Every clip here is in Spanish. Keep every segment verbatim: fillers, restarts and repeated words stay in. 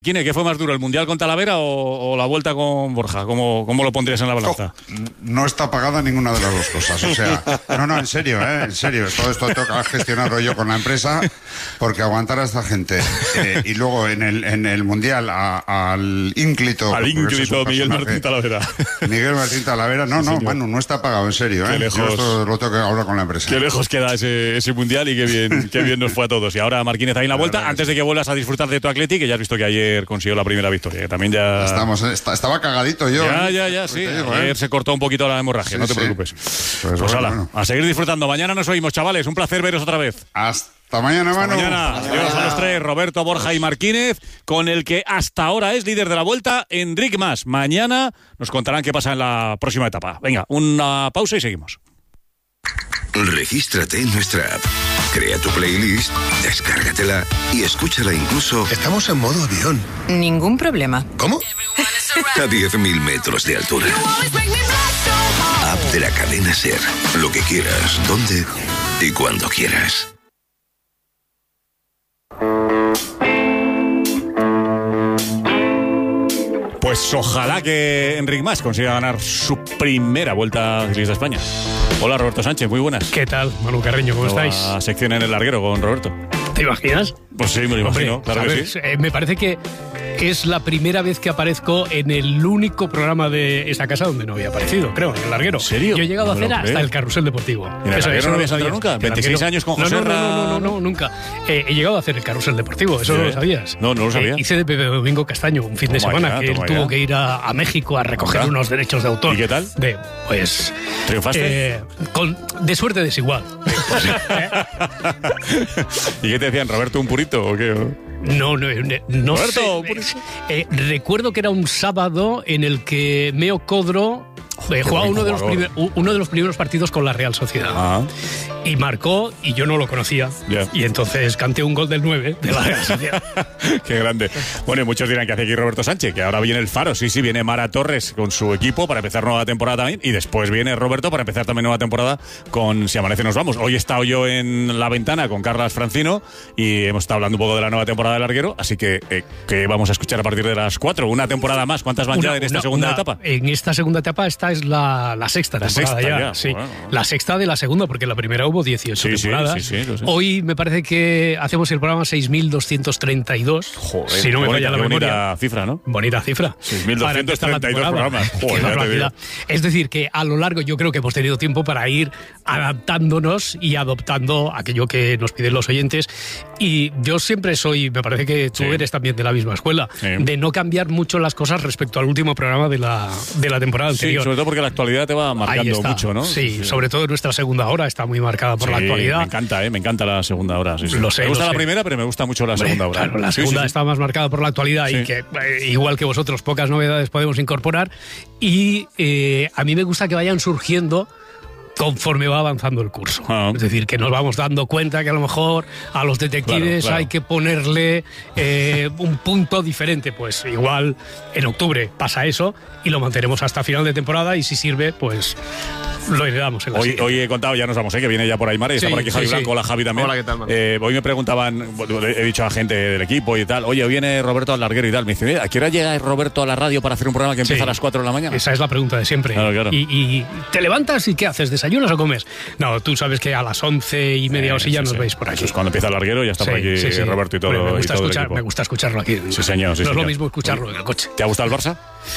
¿Quién, ¿Qué fue más duro, el Mundial con Talavera o, o la Vuelta con Borja? ¿Cómo, cómo lo pondrías en la balanza? No, no está pagada ninguna de las dos cosas. O sea, no, no, en serio, ¿eh? En serio. Todo esto toca gestionarlo yo con la empresa, porque aguantar a esta gente eh, y luego en el, en el Mundial a, al ínclito... Al ínclito Miguel Martín Talavera. Miguel Martín Talavera. No, no, Manu, no está pagado, en serio, ¿eh? Qué lejos, yo esto lo tengo que hablar con la empresa. Qué lejos queda ese, ese Mundial y qué bien, qué bien nos fue a todos. Y ahora Marquínez ahí en la Vuelta, antes de que vuelvas a disfrutar de tu Atleti, que ya has visto que ayer consiguió la primera victoria, que también ya... Estamos, está, estaba cagadito yo. Ya, ya, ya, sí. Digo, ayer ¿eh? se cortó un poquito la hemorragia, sí, no te sí. preocupes. Pues, pues bueno, ala, bueno. a seguir disfrutando. Mañana nos oímos, chavales. Un placer veros otra vez. Hasta mañana, hasta Manu. mañana. Adiós a los tres, Roberto, Borja y Marquínez, con el que hasta ahora es líder de la Vuelta, Enric Mas. Mañana nos contarán qué pasa en la próxima etapa. Venga, una pausa y seguimos. Regístrate en nuestra app, crea tu playlist, descárgatela y escúchala incluso... Estamos en modo avión. Ningún problema. ¿Cómo? A diez mil metros de altura. App de la cadena SER. Lo que quieras, donde y cuando quieras. Pues ojalá que Enric Mas consiga ganar su primera Vuelta Ciclista a España. Hola, Roberto Sánchez, muy buenas. ¿Qué tal, Manu Carreño? ¿Cómo Nueva estáis? Sección en el larguero con Roberto. ¿Te imaginas? Pues sí, me lo imagino, Hombre, claro a que ver, sí. eh, me parece que es la primera vez que aparezco en el único programa de esta casa donde no había aparecido, creo, en el larguero. ¿En serio? Yo he llegado No a hacer lo hasta creo. el carrusel deportivo. ¿En el larguero no habías entrado nunca? ¿veintiséis años con José no, no, Ra... no, no, no, no, nunca. Eh, he llegado a hacer el carrusel deportivo, eso ¿Sí? no lo sabías. No, no lo sabía. Eh, hice de Pepe Domingo Castaño un fin de Toma semana, ya, que él toma tuvo ya. que ir a, a México a recoger Toma. unos derechos de autor. ¿Y qué tal? De, pues... ¿Triunfaste? Eh, con, de suerte desigual. ¿Y qué te decían, Roberto, un purito o qué? No, no, no, no Roberto, sé. Eh, recuerdo que era un sábado en el que Meo Codro eh, jugaba uno de, los primer, uno de los primeros partidos con la Real Sociedad. Ah. Y marcó, y yo no lo conocía. Yeah. Y entonces canté un gol del nueve de la Real Sociedad. Qué grande. Bueno, y muchos dirán que hace aquí Roberto Sánchez, que ahora viene el Faro. Sí, sí, viene Mara Torres con su equipo para empezar nueva temporada también. Y después viene Roberto para empezar también nueva temporada con Si Amanece Nos Vamos. Hoy he estado yo en La Ventana con Carlas Francino y hemos estado hablando un poco de la nueva temporada del larguero. Así que, eh, que vamos a escuchar a partir de las cuatro. Una temporada más. ¿Cuántas van Una, ya en esta una, segunda una, etapa? En esta segunda etapa esta es la, la sexta La temporada sexta ya. ya, Sí. bueno. La sexta de la segunda, porque en la primera hubo dieciocho Sí, sí, temporadas. sí, sí, lo sé. Hoy me parece que hacemos el programa seis mil doscientos treinta y dos. Joder, si no me qué bonita, falla la qué memoria. bonita cifra, ¿no? Bonita cifra. seis mil doscientos treinta y dos programas. Joder, Qué ya te barbaridad. Es decir, que a lo largo yo creo que hemos tenido tiempo para ir adaptándonos y adoptando aquello que nos piden los oyentes. Y yo siempre soy, me parece que tú Sí. eres también de la misma escuela, Sí. de no cambiar mucho las cosas respecto al último programa de la, de la temporada Sí, anterior. sobre todo porque la actualidad te va Ahí marcando está. mucho, ¿no? Sí, sí, sobre todo nuestra segunda hora está muy marcada por Sí, la actualidad. Me encanta, ¿eh? Me encanta la segunda hora. Sí, sí. Lo sé, me gusta lo la sé. primera, pero me gusta mucho la Hombre, segunda hora. Claro, la Sí, segunda sí, sí. está más marcada por la actualidad Sí. y que, eh, igual que vosotros, pocas novedades podemos incorporar. Y eh, a mí me gusta que vayan surgiendo conforme va avanzando el curso. Ah. Es decir, que nos vamos dando cuenta que a lo mejor a los detectives Claro, claro. hay que ponerle eh, un punto diferente. Pues igual en octubre pasa eso y lo mantenemos hasta final de temporada y si sirve, pues lo heredamos en la Hoy, siguiente. hoy he contado, ya nos vamos, ¿eh? Que viene ya por ahí Mara y está Sí, por aquí sí, Javi sí. Blanco. Hola, Javi también. Hola, ¿qué tal, Manu? Eh, hoy me preguntaban, he dicho a gente del equipo y tal, oye, viene Roberto al larguero y tal. Me dice, oye, ¿a qué hora llega Roberto a la radio para hacer un programa que empieza Sí. a las cuatro de la mañana? Esa es la pregunta de siempre. Claro, claro. Y, y te levantas y ¿qué haces? ¿Desayunas o comes? No, tú sabes que a las once y media Eh, o así ya sí, nos sí. veis por aquí. Eso es cuando empieza el larguero, ya está por Sí, aquí sí, sí. Roberto y todo, Hombre, me gusta y todo el escuchar, equipo. me gusta escucharlo aquí. Sí, señor, sí, no es señor. lo mismo escucharlo en el coche. ¿Te ha gustado el Barça?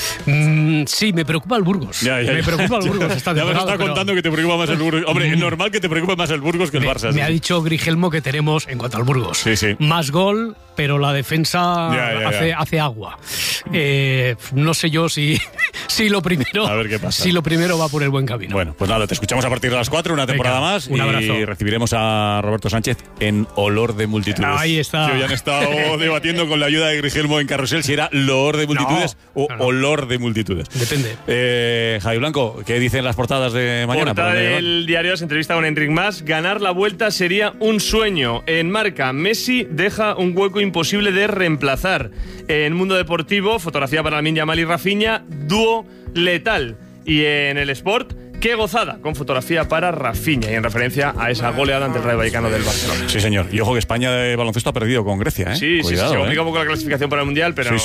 Mm, sí, me preocupa el Burgos. Ya, ya, me ya. preocupa el Burgos esta Ya me temporada, está pero contando que te preocupa más el Burgos. Hombre, es normal que te preocupe más el Burgos que el me, Barça. me sí, ha sí. dicho Grigelmo que tenemos, en cuanto al Burgos, Sí, sí. más gol, pero la defensa Ya, ya, hace, ya. hace agua. Eh, no sé yo si, si lo primero A ver qué pasa. si lo primero va por el buen camino. Bueno, pues nada, te escuchamos a partir de las cuatro, una temporada Venga, más. un y abrazo. recibiremos a Roberto Sánchez en Olor de Multitudes. Ahí está. Que hoy han estado debatiendo con la ayuda de Grigelmo en Carrusel si era Loor de Multitudes No, o no, no. Olor de Multitudes. Depende. Eh, Javi Blanco, ¿qué dicen las portadas de mañana? Portada ¿Por dónde van? del diario, se entrevista con Enric Mas. Ganar la Vuelta sería un sueño. En Marca, Messi deja un hueco imposible de reemplazar. En Mundo Deportivo, fotografía para Lamine Yamal y Rafinha, dúo letal. Y en el Sport, ¡Qué gozada! Con fotografía para Rafinha y en referencia a esa goleada ante el Rayo Vallecano del Barcelona. Sí, señor. Y ojo que España de baloncesto ha perdido con Grecia, ¿eh? Sí, Cuidado, sí, sí, se ¿eh? complica un poco la clasificación para el Mundial, pero... Sí,